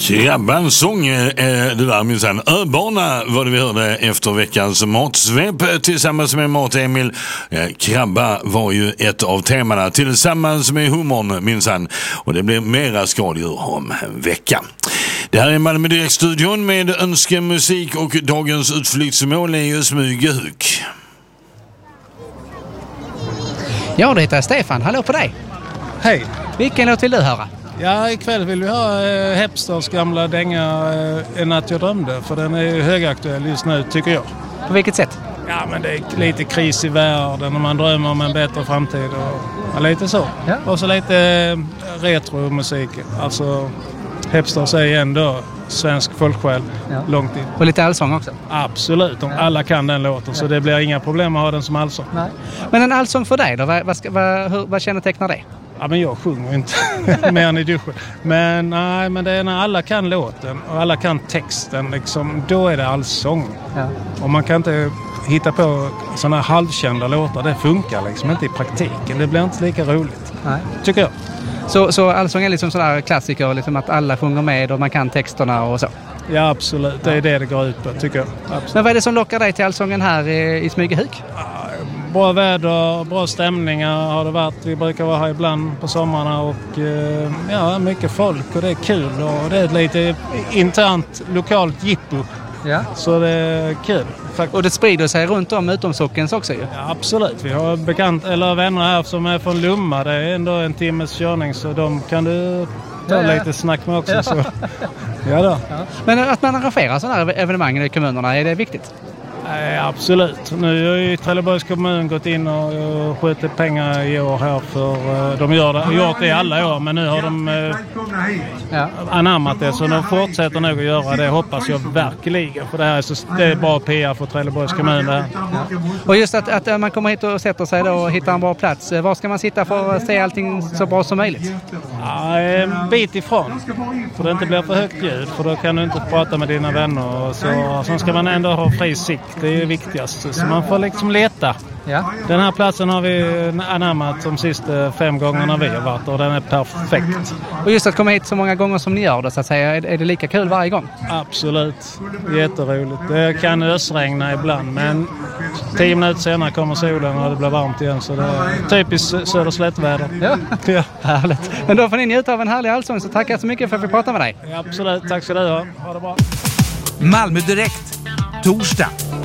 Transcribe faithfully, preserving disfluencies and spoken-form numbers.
Krabbans sång är det där minsann. Öbana var det vi hörde efter veckans matsvep tillsammans med Mat-Emil. Krabba var ju ett av temana tillsammans med humorn minsann. Och det blir mera skadedjur om en vecka. Det här är Malmö Direkt-studion med önskemusik och dagens utflyktsmål är ju Smygehuk. Ja, det heter Stefan. Hallå på dig. Hej. Vilken låt vill du höra? Ja, ikväll vill vi ha eh, Hepsters gamla dänga eh, En natt jag drömde. För den är högaktuell just nu, tycker jag. På vilket sätt? Ja, men det är lite kris i världen och man drömmer om en bättre framtid. Och, ja, lite så. Ja. Och så lite eh, retromusik. Alltså, Hepsters är ändå svensk folksjäl, ja. Långt in. Och lite allsång också? Absolut, ja. Alla kan den låten, ja. Så det blir inga problem att ha den som allsång. Nej. Men en allsång för dig då? Vad, vad, ska, vad, hur, vad kännetecknar det? Ja, men jag sjunger inte mer än i duschen. Men, nej, men det är när alla kan låten och alla kan texten, liksom, då är det allsång. Ja. Och man kan inte hitta på sådana halvkända låtar, det funkar liksom inte i praktiken. Det blir inte lika roligt, nej. Tycker jag. Så, så allsång är liksom sådär klassiker, liksom att alla sjunger med och man kan texterna och så? Ja, absolut. Det är det det går ut på, tycker jag. Absolut. Men vad är det som lockar dig till allsången här i, i Smygehuk? Bra väder, bra stämningar har det varit. Vi brukar vara här ibland på sommarna och ja, mycket folk och det är kul. Och det är ett lite internt lokalt jippo. Ja. Så det är kul. Och det sprider sig runt om utom Sockens också ju. Ja, absolut. Vi har bekant, eller vänner här som är från Lumma. Det är ändå en timmes körning så de kan du ta ja, ja. lite snack med också. Ja. Så. Ja, då. Ja. Men att man arrangerar sådana här evenemang i kommunerna, är det viktigt? Nej, absolut. Nu har ju Trelleborgs kommun gått in och skjutit pengar i år här för de gör det, gjort det i alla år, men nu har de ja. anammat det så de fortsätter nog att göra det, hoppas jag verkligen, för det här är, så, det är bra P R för Trelleborgs kommun där. Ja. Och just att, att man kommer hit och sätter sig då och hittar en bra plats, var ska man sitta för att se allting så bra som möjligt? Ja, en bit ifrån, för det inte blir för högt ljud, för då kan du inte prata med dina vänner och så, så ska man ändå ha fri sikt. Det är viktigast. Så man får liksom leta. Ja. Den här platsen har vi anammat de sista fem gångerna vi har varit och den är perfekt. Och just att komma hit så många gånger som ni gör det, så att säga, är det lika kul varje gång? Absolut. Jätteroligt. Det kan ösregna ibland, men tio minuter senare kommer solen och det blir varmt igen. Så det är typiskt söderslättväder. Ja. Ja. Härligt. Men då får ni njuta av en härlig allsång, så tackar så mycket för att vi pratade med dig. Ja, absolut. Tack ska du ha. Ha det bra. Malmö Direkt. Torsdag